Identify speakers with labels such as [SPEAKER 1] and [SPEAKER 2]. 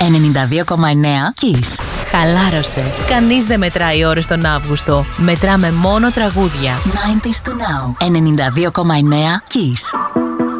[SPEAKER 1] 92,9 Kiss.
[SPEAKER 2] Χαλάρωσε. Κανείς δεν μετράει ώρες τον Αύγουστο. Μετράμε μόνο τραγούδια.
[SPEAKER 1] 90s to now. 92,9 Kiss.